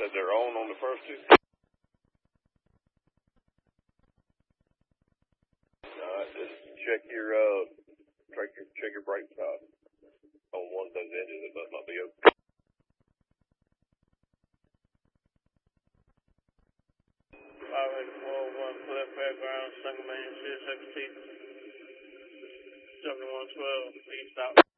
Said they're on the first two. Just check your brake pad on one of those edges. It must not be open. 584 Cliff Fairgrounds, Sangamon, 617, 7112, east out.